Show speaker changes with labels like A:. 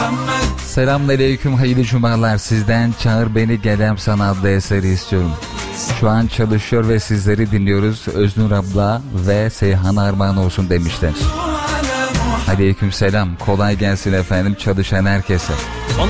A: Selamünaleyküm, hayırlı cumalar. Sizden Çağır Beni Gelem Sana adlı eseri istiyorum. Şu an çalışıyor ve sizleri dinliyoruz. Öznur abla ve Seyhan armağan olsun demişler. Aleyküm selam. Kolay gelsin efendim çalışan herkese.